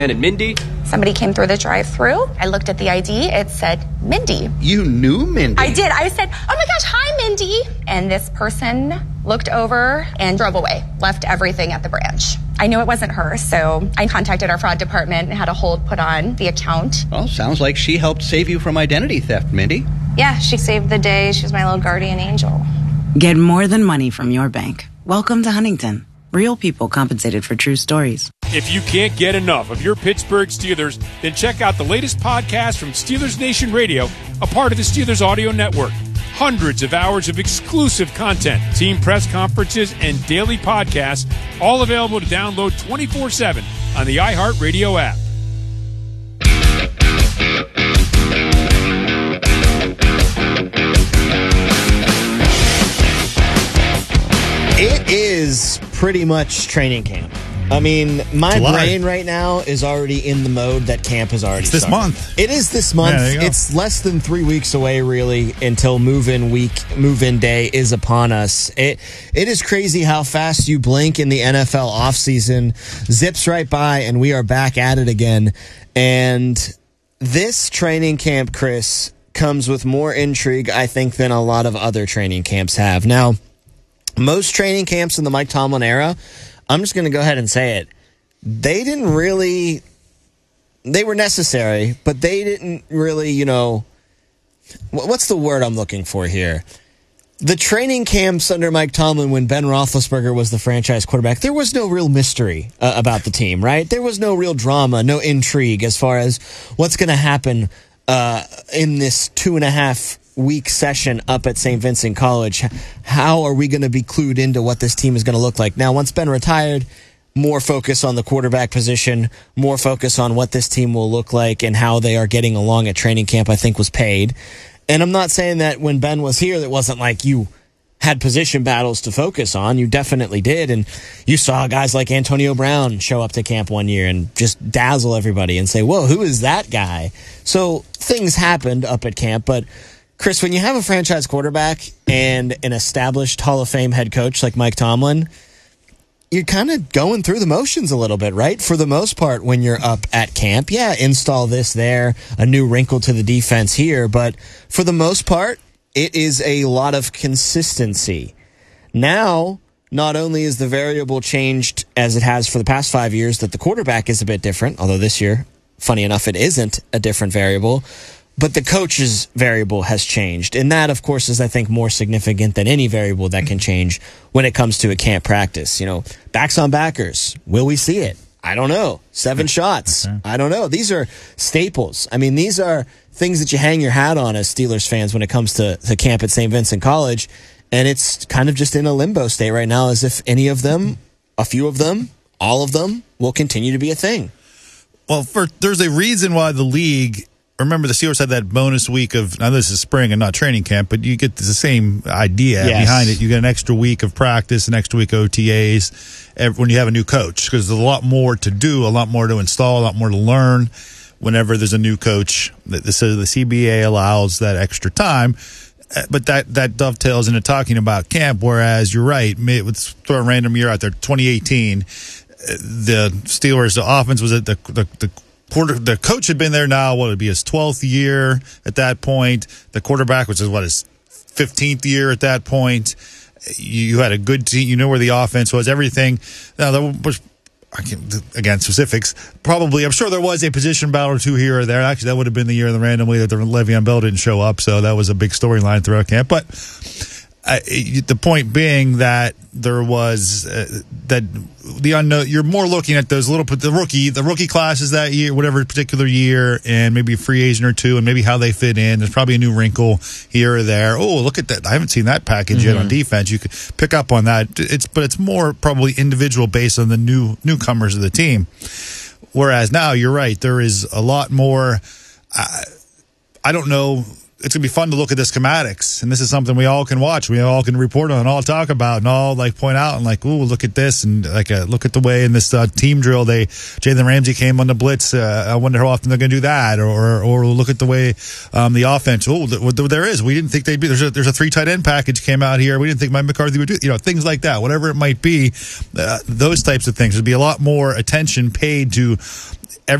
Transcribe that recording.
And Mindy. Somebody came through the drive-thru. I looked at the ID. It said Mindy. You knew Mindy? I did. I said, oh my gosh, hi, Mindy. And this person looked over and drove away, left everything at the branch. I knew it wasn't her, so I contacted our fraud department and had a hold put on the account. Well, sounds like she helped save you from identity theft, Mindy. Yeah, she saved the day. She's my little guardian angel. Get more than money from your bank. Welcome to Huntington. Real people compensated for true stories. If you can't get enough of your Pittsburgh Steelers, then check out the latest podcast from Steelers Nation Radio, a part of the Steelers Audio Network. Hundreds of hours of exclusive content, team press conferences, and daily podcasts, all available to download 24/7 on the iHeartRadio app. It is pretty much training camp. I mean, my brain right now is already in the mode that camp has already started. This month. It is this month. Yeah, it's less than 3 weeks away, really, until move-in day is upon us. It is crazy how fast you blink in the NFL offseason. Zips right by, and we are back at it again. And this training camp, Chris, comes with more intrigue, I think, than a lot of other training camps have. Now, most training camps in the Mike Tomlin era, I'm just going to go ahead and say it, they were necessary, but they didn't really, what's the word I'm looking for here? The training camps under Mike Tomlin when Ben Roethlisberger was the franchise quarterback, there was no real mystery about the team, right? There was no real drama, no intrigue as far as what's going to happen in this 2.5-week session up at St. Vincent College. How are we going to be clued into what this team is going to look like? Now, once Ben retired, more focus on the quarterback position, more focus on what this team will look like and how they are getting along at training camp, I think was paid. And I'm not saying that when Ben was here, it wasn't like you had position battles to focus on. You definitely did. And you saw guys like Antonio Brown show up to camp one year and just dazzle everybody and say, whoa, who is that guy? So things happened up at camp. But Chris, when you have a franchise quarterback and an established Hall of Fame head coach like Mike Tomlin, you're kind of going through the motions a little bit, right? For the most part, when you're up at camp, yeah, install this there, a new wrinkle to the defense here. But for the most part, it is a lot of consistency. Now, not only is the variable changed as it has for the past 5 years that the quarterback is a bit different, although this year, funny enough, it isn't a different variable, but the coach's variable has changed. And that, of course, is, I think, more significant than any variable that can change when it comes to a camp practice. Backs on backers. Will we see it? I don't know. 7 shots. I don't know. These are staples. I mean, these are things that you hang your hat on as Steelers fans when it comes to camp at St. Vincent College. And it's kind of just in a limbo state right now, as if any of them, a few of them, all of them will continue to be a thing. Well, there's a reason why the league, remember the Steelers had that bonus week of, now this is spring and not training camp, but you get the same idea behind it. You get an extra week of practice, an extra week of OTAs when you have a new coach, because there's a lot more to do, a lot more to install, a lot more to learn whenever there's a new coach. So the CBA allows that extra time, but that dovetails into talking about camp, whereas you're right, let's throw a random year out there, 2018, the Steelers, the offense was at the coach had been there now, what would be his 12th year at that point. The quarterback, which is his 15th year at that point. You had a good team. You know where the offense was, everything. Now, there was, again, specifics. Probably, I'm sure there was a position battle or two here or there. Actually, that would have been the year randomly that the Le'Veon Bell didn't show up, so that was a big storyline throughout camp. But the point being that there was that the unknown. You're more looking at those the rookie classes that year, whatever particular year, and maybe a free agent or two, and maybe how they fit in. There's probably a new wrinkle here or there. Oh, look at that! I haven't seen that package yet on defense. You could pick up on that. But it's more probably individual based on the newcomers of the team. Whereas now, you're right. There is a lot more. I don't know it's gonna be fun to look at the schematics, and this is something we all can watch, we all can report on, and all talk about, and all like point out, and like, ooh, look at this, and like look at the way in this team drill Jalen Ramsey came on the blitz. I wonder how often they're gonna do that, or look at the way the offense. Oh, there is. We didn't think they'd be. There's a 3 tight end package came out here. We didn't think Mike McCarthy would do. Things like that. Whatever it might be, those types of things. There'd be a lot more attention paid to